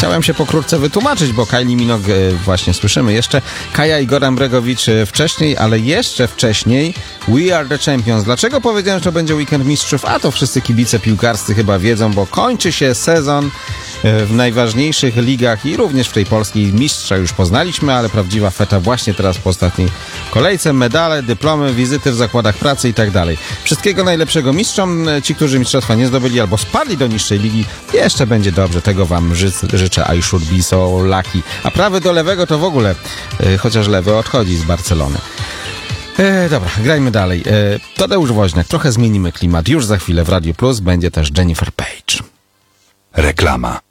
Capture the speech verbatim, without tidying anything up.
Chciałem się pokrótce wytłumaczyć, bo Kylie Minogue właśnie słyszymy jeszcze, Kaja i Goran Bregowicz wcześniej, ale jeszcze wcześniej We Are The Champions. Dlaczego powiedziałem, że to będzie weekend mistrzów? A to wszyscy kibice piłkarscy chyba wiedzą, bo kończy się sezon w najważniejszych ligach i również w tej polskiej. Mistrza już poznaliśmy, ale prawdziwa feta właśnie teraz po ostatniej kolejce. Medale, dyplomy, wizyty w zakładach pracy i tak dalej. Wszystkiego najlepszego mistrzom. Ci, którzy mistrzostwa nie zdobyli albo spadli do niższej ligi, jeszcze będzie dobrze. Tego wam ży życzę. I should be so lucky. A prawy do lewego to w ogóle, yy, chociaż lewy odchodzi z Barcelony. E, dobra, grajmy dalej. E, Tadeusz Woźniak, trochę zmienimy klimat. Już za chwilę w Radio Plus będzie też Jennifer Page. Reklama.